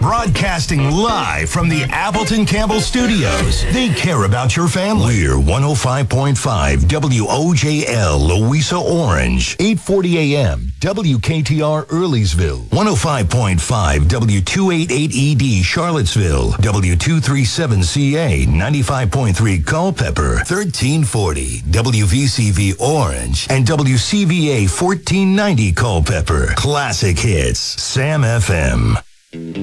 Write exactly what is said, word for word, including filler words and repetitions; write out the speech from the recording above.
Broadcasting live from the Appleton Campbell Studios. They care about your family. We're one oh five point five W O J L, Louisa Orange. eight forty a.m. W K T R Earlysville. one oh five point five W two eighty-eight E D Charlottesville. W two thirty-seven C A ninety-five point three Culpeper. thirteen forty W V C V Orange. And W C V A fourteen ninety Culpeper. Classic hits. Sam F M.